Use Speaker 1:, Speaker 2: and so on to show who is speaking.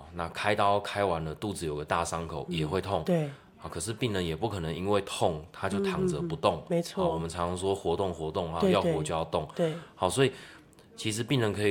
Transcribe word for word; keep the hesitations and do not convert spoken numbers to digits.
Speaker 1: 那开刀开完了，肚子有个大伤口也会痛。
Speaker 2: 对，
Speaker 1: 好，可是病人也不可能因为痛他就躺着不动。
Speaker 2: 没错。
Speaker 1: 好，我们常常说活动活动啊，
Speaker 2: 对
Speaker 1: 要活就要动。
Speaker 2: 对。
Speaker 1: 好，所以其实病人可以